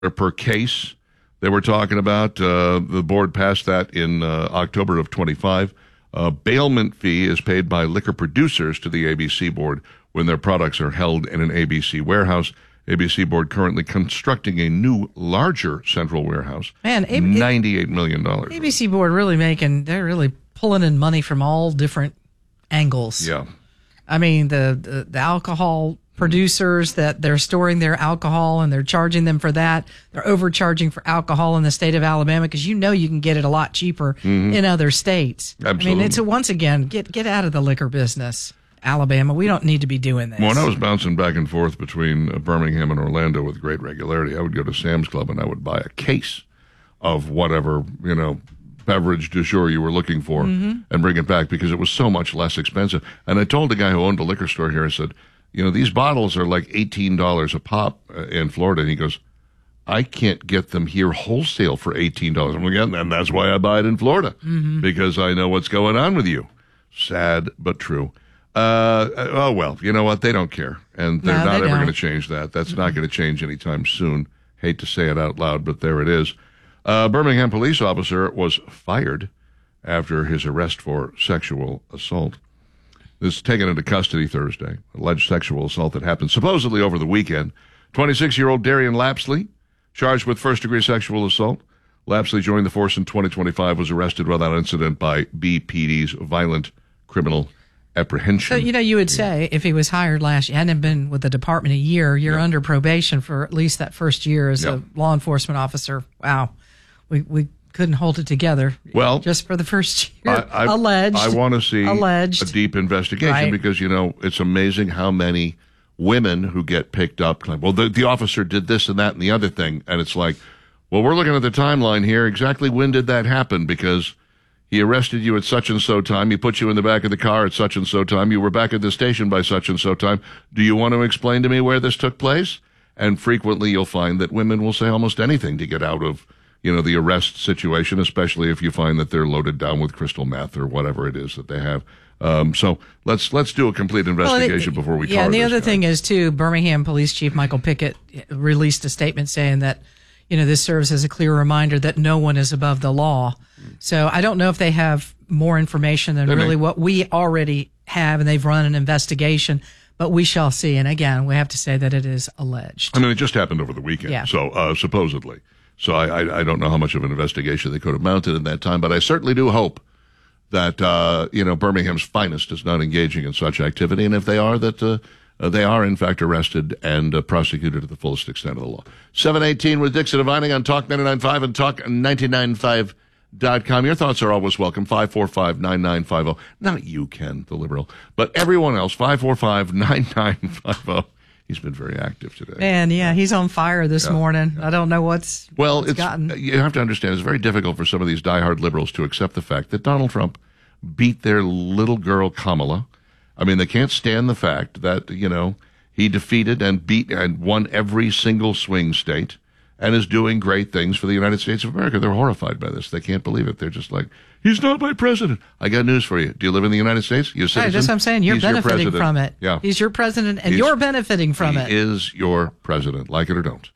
per case they were talking about. The board passed that in October of 25. Bailment fee is paid by liquor producers to the ABC board when their products are held in an ABC warehouse. ABC board currently constructing a new, larger central warehouse. Man, $98 million. ABC board they're really pulling in money from all different angles. Yeah. I mean, the alcohol producers that they're storing their alcohol and they're charging them for that. They're overcharging for alcohol in the state of Alabama because you can get it a lot cheaper in other states. Absolutely. I mean, it's once again, get out of the liquor business, Alabama. We don't need to be doing this. When I was bouncing back and forth between Birmingham and Orlando with great regularity, I would go to Sam's Club and I would buy a case of whatever, beverage du jour you were looking for and bring it back because it was so much less expensive. And I told the guy who owned a liquor store here, I said, these bottles are like $18 a pop in Florida. And he goes, I can't get them here wholesale for $18. I'm like, yeah, and that's why I buy it in Florida, because I know what's going on with you. Sad, but true. Oh, well, you know what? They don't care. And they're not ever going to change that. That's not going to change anytime soon. Hate to say it out loud, but there it is. Birmingham police officer was fired after his arrest for sexual assault. This is taken into custody Thursday. Alleged sexual assault that happened supposedly over the weekend. 26-year-old Darian Lapsley, charged with first-degree sexual assault. Lapsley joined the force in 2025, was arrested without incident by BPD's Violent Criminal Apprehension. So, you would say if he was hired last year, hadn't been with the department a year, you're under probation for at least that first year as a law enforcement officer. Wow. We couldn't hold it together. Well, just for the first year. Alleged. I want to see a deep investigation because, it's amazing how many women who get picked up claim, well, the officer did this and that and the other thing. And it's like, well, we're looking at the timeline here. Exactly when did that happen? Because he arrested you at such and so time. He put you in the back of the car at such and so time. You were back at the station by such and so time. Do you want to explain to me where this took place? And frequently you'll find that women will say almost anything to get out of the arrest situation, especially if you find that they're loaded down with crystal meth or whatever it is that they have. So let's do a complete investigation before we. Yeah, and the other thing is too, Birmingham Police Chief Michael Pickett released a statement saying that this serves as a clear reminder that no one is above the law. So I don't know if they have more information than really what we already have, and they've run an investigation. But we shall see. And again, we have to say that it is alleged. I mean, it just happened over the weekend. Yeah. So supposedly. So I don't know how much of an investigation they could have mounted in that time, but I certainly do hope that, Birmingham's finest is not engaging in such activity. And if they are, that they are, in fact, arrested and prosecuted to the fullest extent of the law. 718 with Dixon and Vining on Talk 99.5 and Talk995.com. Your thoughts are always welcome. 545-9950. Not you, Ken, the liberal, but everyone else. 545-9950. He's been very active today. Man, yeah, he's on fire this morning. I don't know what's gotten. You have to understand, it's very difficult for some of these diehard liberals to accept the fact that Donald Trump beat their little girl Kamala. I mean, they can't stand the fact that, he defeated and beat and won every single swing state and is doing great things for the United States of America. They're horrified by this. They can't believe it. They're just like, he's not my president. I got news for you. Do you live in the United States? You're a citizen? Right, that's what I'm saying. You're benefiting from it. Yeah. He's your president, and you're benefiting from it. He is your president, like it or don't.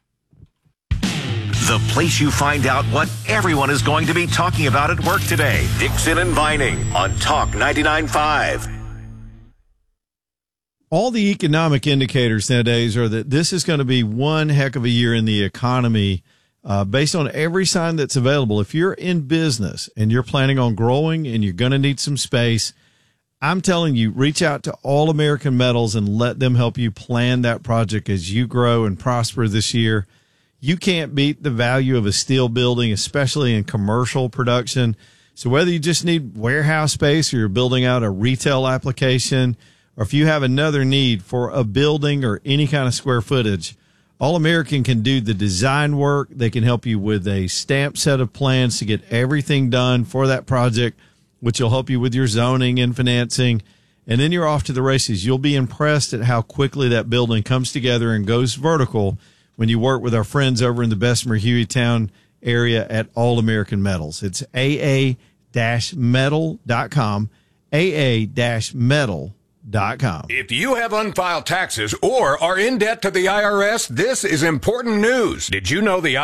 The place you find out what everyone is going to be talking about at work today. Dixon and Vining on Talk 99.5. All the economic indicators nowadays are that this is going to be one heck of a year in the economy based on every sign that's available. If you're in business and you're planning on growing and you're going to need some space, I'm telling you, reach out to All American Metals and let them help you plan that project as you grow and prosper this year. You can't beat the value of a steel building, especially in commercial production. So whether you just need warehouse space or you're building out a retail application, or if you have another need for a building or any kind of square footage, All American can do the design work. They can help you with a stamped set of plans to get everything done for that project, which will help you with your zoning and financing. And then you're off to the races. You'll be impressed at how quickly that building comes together and goes vertical when you work with our friends over in the Bessemer Hueytown area at All American Metals. It's aa-metal.com, aa-metal.com. If you have unfiled taxes or are in debt to the IRS, this is important news. Did you know the